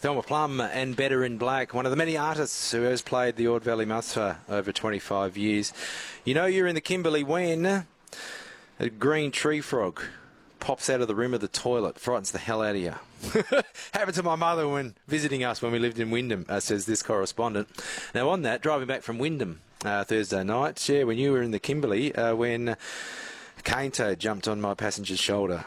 Thelma Plum and Better in Black, one of the many artists who has played the Ord Valley Mas for over 25 years. You know you're in the Kimberley when a green tree frog pops out of the rim of the toilet, frightens the hell out of you. Happened to my mother when visiting us when we lived in Wyndham, says this correspondent. Now on that, driving back from Wyndham Thursday night, when you were in the Kimberley when a cane toad jumped on my passenger's shoulder.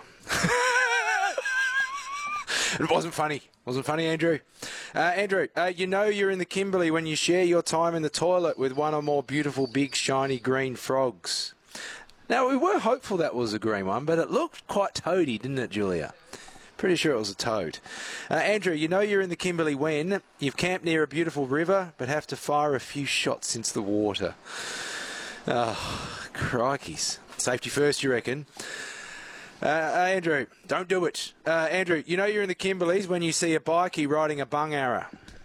It wasn't funny. Wasn't funny, Andrew? Andrew, you know you're in the Kimberley when you share your time in the toilet with one or more beautiful, big, shiny green frogs. Now, we were hopeful that was a green one, but it looked quite toady, didn't it, Julia? Pretty sure it was a toad. Andrew, you know you're in the Kimberley when you've camped near a beautiful river, but have to fire a few shots into the water. Oh, crikeys. Safety first, you reckon? Andrew, don't do it. Andrew, you know you're in the Kimberleys when you see a bikie riding a bungarra.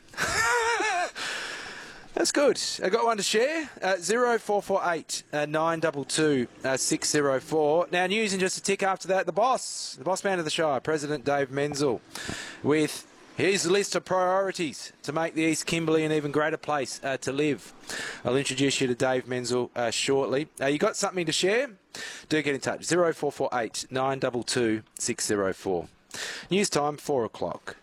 That's good. I got one to share. 0448 922 604. Now, news in just a tick after that. The boss man of the Shire, President Dave Menzel, with his list of priorities to make the East Kimberley an even greater place to live. I'll introduce you to Dave Menzel shortly. You got something to share? Do get in touch. 0448 922 604. News time, 4 o'clock.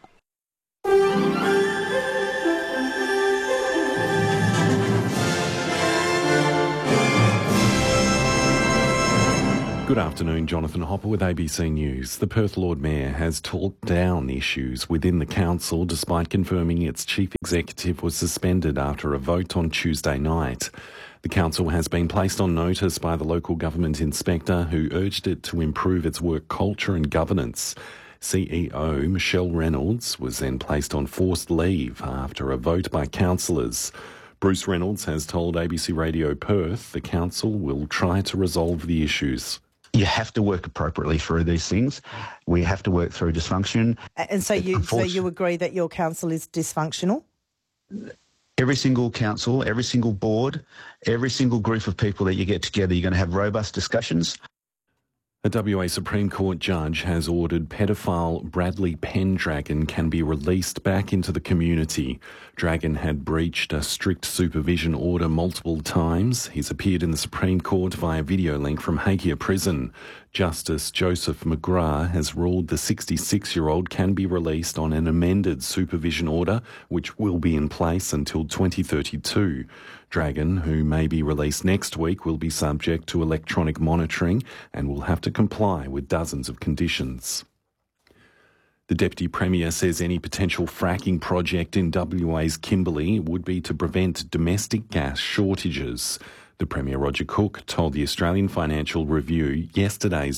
Good afternoon, Jonathan Hopper with ABC News. The Perth Lord Mayor has talked down issues within the council despite confirming its chief executive was suspended after a vote on Tuesday night. The council has been placed on notice by the local government inspector who urged it to improve its work culture and governance. CEO Michelle Reynolds was then placed on forced leave after a vote by councillors. Bruce Reynolds has told ABC Radio Perth the council will try to resolve the issues. You have to work appropriately through these things. We have to work through dysfunction. And so you agree that your council is dysfunctional? Every single council, every single board, every single group of people that you get together, you're going to have robust discussions. A WA Supreme Court judge has ordered pedophile Bradley Pendragon can be released back into the community. Dragon had breached a strict supervision order multiple times. He's appeared in the Supreme Court via video link from Hakea Prison. Justice Joseph McGrath has ruled the 66-year-old can be released on an amended supervision order, which will be in place until 2032. Dragon, who may be released next week, will be subject to electronic monitoring and will have to comply with dozens of conditions. The Deputy Premier says any potential fracking project in WA's Kimberley would be to prevent domestic gas shortages. The Premier, Roger Cook, told the Australian Financial Review WA's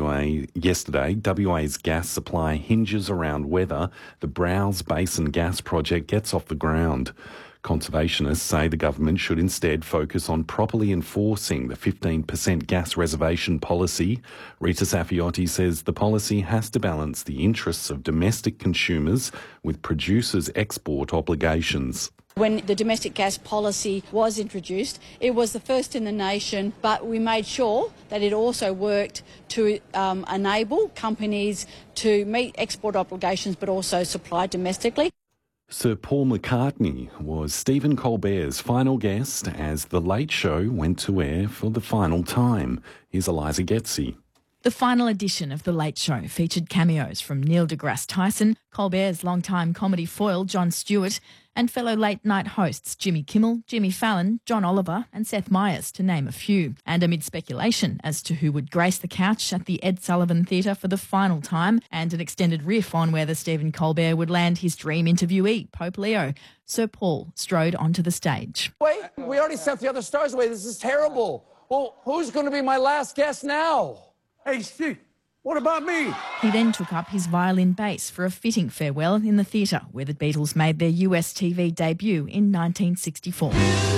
gas supply hinges around whether the Browse Basin gas project gets off the ground. Conservationists say the government should instead focus on properly enforcing the 15% gas reservation policy. Rita Safiotti says the policy has to balance the interests of domestic consumers with producers' export obligations. When the domestic gas policy was introduced, it was the first in the nation, but we made sure that it also worked to enable companies to meet export obligations but also supply domestically. Sir Paul McCartney was Stephen Colbert's final guest as The Late Show went to air for the final time. Here's Eliza Getzi. The final edition of The Late Show featured cameos from Neil deGrasse Tyson, Colbert's longtime comedy foil Jon Stewart, and fellow late-night hosts Jimmy Kimmel, Jimmy Fallon, John Oliver and Seth Meyers, to name a few. And amid speculation as to who would grace the couch at the Ed Sullivan Theatre for the final time and an extended riff on whether Stephen Colbert would land his dream interviewee, Pope Leo, Sir Paul strode onto the stage. Wait, we already sent the other stars away. This is terrible. Well, who's going to be my last guest now? Hey, Steve, what about me? He then took up his violin bass for a fitting farewell in the theatre where the Beatles made their US TV debut in 1964.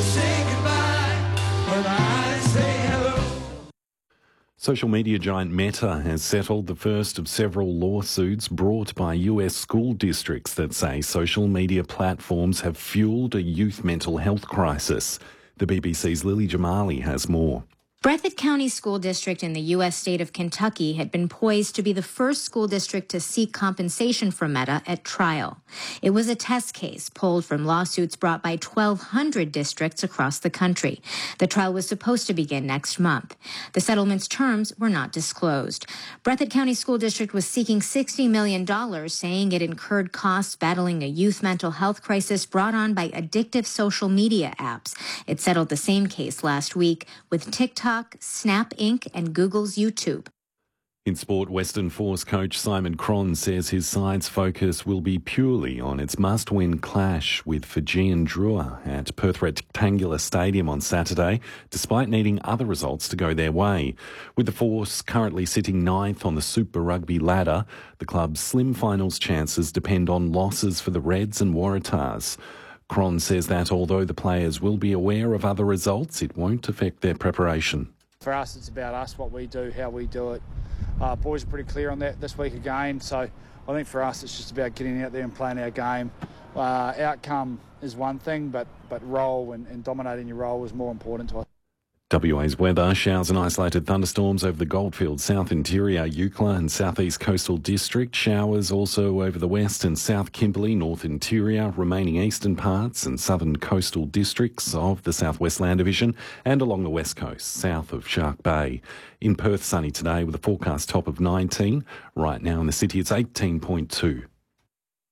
Social media giant Meta has settled the first of several lawsuits brought by US school districts that say social media platforms have fueled a youth mental health crisis. The BBC's Lily Jamali has more. Breathitt County School District in the U.S. state of Kentucky had been poised to be the first school district to seek compensation from Meta at trial. It was a test case pulled from lawsuits brought by 1,200 districts across the country. The trial was supposed to begin next month. The settlement's terms were not disclosed. Breathitt County School District was seeking $60 million, saying it incurred costs battling a youth mental health crisis brought on by addictive social media apps. It settled the same case last week with TikTok, Snap Inc. and Google's YouTube. In sport, Western Force coach Simon Cron says his side's focus will be purely on its must-win clash with Fijian Drua at Perth Rectangular Stadium on Saturday, despite needing other results to go their way. With the Force currently sitting ninth on the Super Rugby ladder, the club's slim finals chances depend on losses for the Reds and Waratahs. Cron says that although the players will be aware of other results, it won't affect their preparation. For us, it's about us, what we do, how we do it. Boys are pretty clear on that this week again, so I think for us it's just about getting out there and playing our game. Outcome is one thing, but role and dominating your role is more important to us. WA's weather: showers and isolated thunderstorms over the Goldfields, South Interior, Eucla and Southeast Coastal District. Showers also over the West and South Kimberley, North Interior, remaining eastern parts and southern coastal districts of the South West Land Division and along the west coast, south of Shark Bay. In Perth, sunny today with a forecast top of 19. Right now in the city it's 18.2.